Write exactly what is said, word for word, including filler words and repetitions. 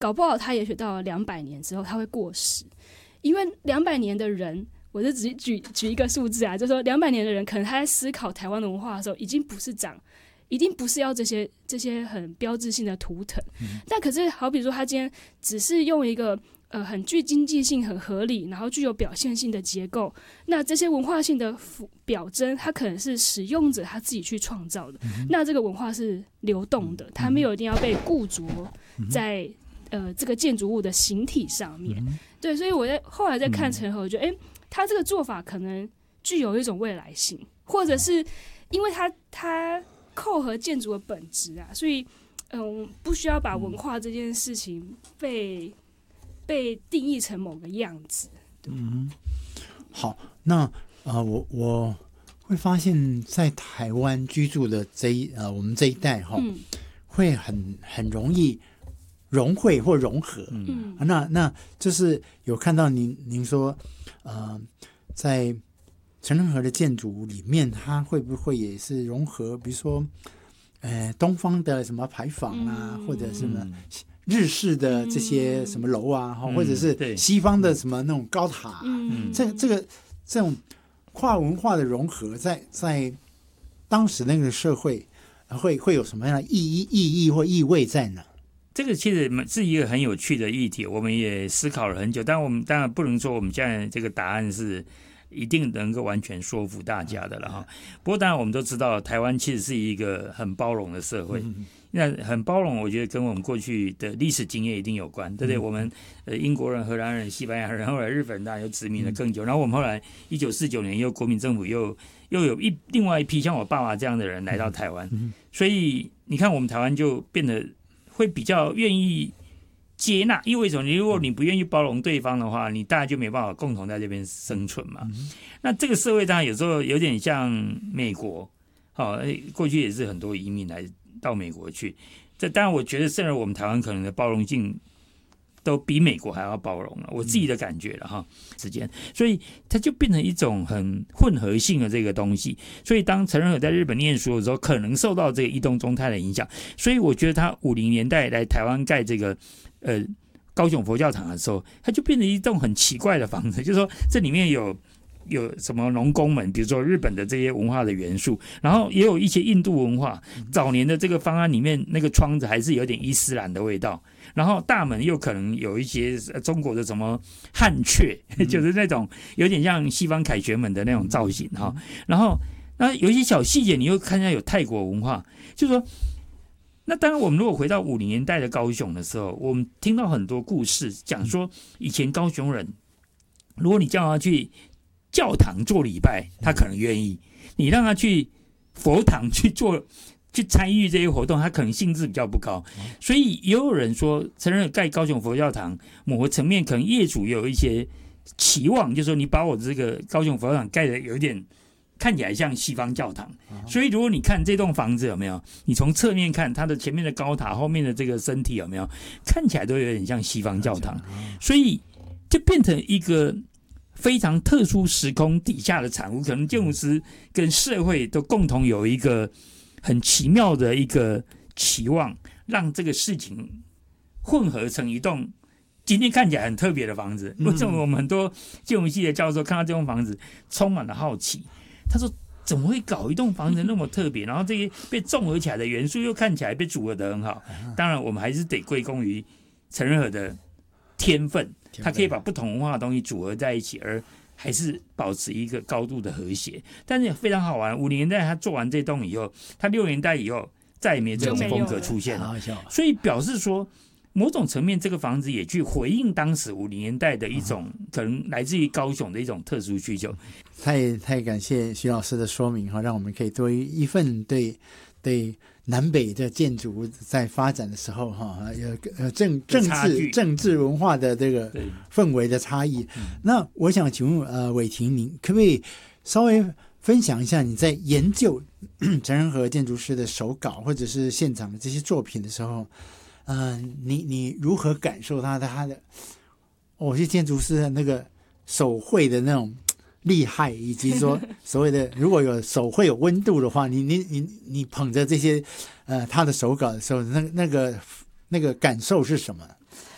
搞不好他也许到了两百年之后他会过时，因为两百年的人，我就只举举一个数字啊，就是说两百年的人可能他在思考台湾的文化的时候，已经不是长，一定不是要这些这些很标志性的图腾，嗯、但可是好比说他今天只是用一个呃很具经济性、很合理，然后具有表现性的结构，那这些文化性的表征，它可能是使用者他自己去创造的，嗯、那这个文化是流动的，它没有一定要被固着在呃这个建筑物的形体上面。嗯、对，所以我在后来在看陈和，我觉得哎。他这个做法可能具有一种未来性，或者是因为他他扣合建筑的本质啊，所以嗯，不需要把文化这件事情被被定义成某个样子。 嗯，好，那呃，我我会发现，在台湾居住的这一呃我们这一代哈、嗯，会很很容易融汇或融合。嗯，啊、那那就是有看到您您说。呃，在陈仁和的建筑里面，它会不会也是融合，比如说，呃，东方的什么牌坊啊，嗯、或者什么日式的这些什么楼啊，嗯、或者是西方的什么那种高塔，嗯、这这个这种跨文化的融合在，在在当时那个社会会会有什么样的意义、意义或意味在呢？ 这个其实是一个很有趣的议题，我们也思考了很久，但我们当然不能说我们现在这个答案是一定能够完全说服大家的了哈。不过当然我们都知道，台湾其实是一个很包容的社会，那很包容，我觉得跟我们过去的历史经验一定有关，对不对？我们呃英国人、荷兰人、西班牙人，后来日本人当然又殖民了更久，然后我们后来一九四九年又国民政府又又有一另外一批像我爸爸这样的人来到台湾，所以你看我们台湾就变得。会比较愿意接纳，因为为什么？如果你不愿意包容对方的话，你大家就没办法共同在这边生存嘛。嗯、那这个社会当然有时候有点像美国，好、哦，过去也是很多移民来到美国去。这当然，我觉得甚至我们台湾可能的包容性都比美国还要包容了，我自己的感觉了哈。之间，所以它就变成一种很混合性的这个东西。所以当陈仁和在日本念书的时候，可能受到这个伊东忠太的影响，所以我觉得他五零年代来台湾盖这个呃高雄佛教堂的时候，它就变成一栋很奇怪的房子，就是说这里面有。有什么农工们，比如说日本的这些文化的元素，然后也有一些印度文化。早年的这个方案里面，那个窗子还是有点伊斯兰的味道，然后大门又可能有一些中国的什么汉阙，就是那种有点像西方凯旋门的那种造型哈。然后那有一些小细节，你又看见有泰国文化，就是说。那当然，我们如果回到五零年代的高雄的时候，我们听到很多故事，讲说以前高雄人，如果你叫他去教堂做礼拜，他可能愿意；你让他去佛堂去做、去参与这些活动，他可能兴致比较不高。所以也有人说，承认盖高雄佛教堂，某个层面可能业主有一些期望，就是说你把我这个高雄佛教堂盖的有点看起来像西方教堂。所以如果你看这栋房子有没有，你从侧面看它的前面的高塔，后面的这个身体有没有，看起来都有点像西方教堂。所以就变成一个。非常特殊时空底下的产物，可能建筑师跟社会都共同有一个很奇妙的一个期望，让这个事情混合成一栋今天看起来很特别的房子。为什么我们很多建筑系的教授看到这栋房子充满了好奇？他说：“怎么会搞一栋房子那么特别？然后这些被综合起来的元素又看起来被组合得很好。”当然，我们还是得归功于陈仁和的天分。它可以把不同文化的东西组合在一起，而还是保持一个高度的和谐。但是也非常好玩，五零年代他做完这栋以后，他六年代以后再也没这种风格出现了，所以表示说，某种层面这个房子也去回应当时五零年代的一种可能来自于高雄的一种特殊需求。 太太感谢徐老师的说明，让我们可以多一份对对。南北的建筑在发展的时候，哈，有政政治政治文化的这个氛围的差异。那我想请问，呃，伟霆，您可不可以稍微分享一下你在研究陈仁和建筑师的手稿或者是现场的这些作品的时候，呃，你你如何感受他的他的，哦，这建筑师的那个手绘的那种。厉害，以及说所谓的如果有手会有温度的话，你你你你捧着这些呃他的手稿的时候，那那个那个感受是什么？